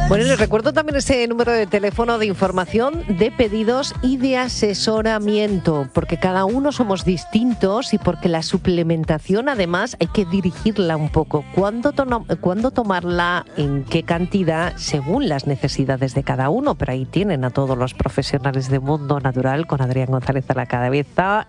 Bueno, les recuerdo también ese número de teléfono de información, de pedidos y de asesoramiento, porque cada uno somos distintos y porque la suplementación además hay que dirigirla un poco. ¿Cuándo tomarla? ¿En qué cantidad? Según las necesidades de cada uno. Pero ahí tienen a todos los profesionales de Mundo Natural con Adrián González a la cabeza.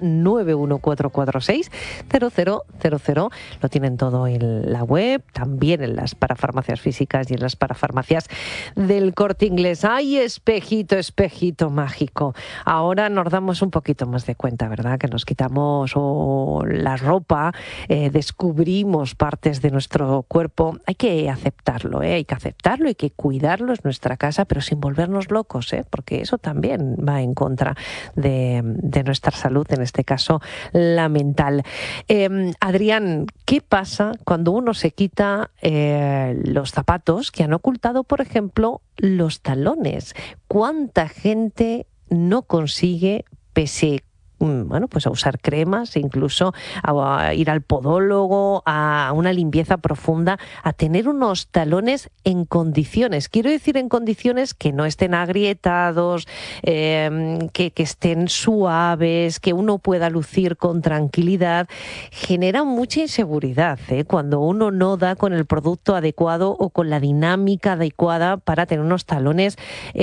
914460000. Lo tienen todo en la web, también en las parafarmacias físicas y en las parafarmacias del Corte Inglés. ¡Ay, espejito, espejito mágico! Ahora nos damos un poquito más de cuenta, ¿verdad? Que nos quitamos la ropa, descubrimos partes de nuestro cuerpo. Hay que aceptarlo, hay que aceptarlo, hay que cuidarlo, es nuestra casa, pero sin volvernos locos, porque eso también va en contra de nuestra salud, en este caso la mental. Adrián, ¿qué pasa cuando uno se quita los zapatos que han ocultado, por ejemplo, los talones? ¿Cuánta gente no consigue, pese pues a usar cremas, incluso a ir al podólogo, a una limpieza profunda, a tener unos talones en condiciones? Quiero decir, en condiciones que no estén agrietados, que estén suaves, que uno pueda lucir con tranquilidad. Genera mucha inseguridad cuando uno no da con el producto adecuado o con la dinámica adecuada para tener unos talones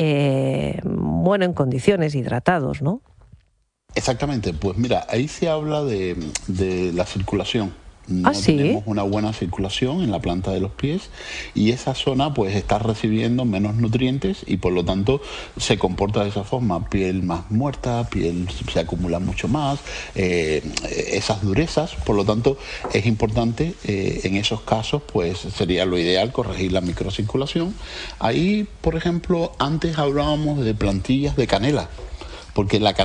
en condiciones, hidratados, ¿no? Exactamente, pues mira, ahí se habla de la circulación. No ¿Sí? tenemos una buena circulación en la planta de los pies y esa zona pues está recibiendo menos nutrientes y por lo tanto se comporta de esa forma: piel más muerta, piel se acumula mucho más, esas durezas. Por lo tanto es importante en esos casos, pues sería lo ideal corregir la microcirculación. Ahí, por ejemplo, antes hablábamos de plantillas de canela, porque la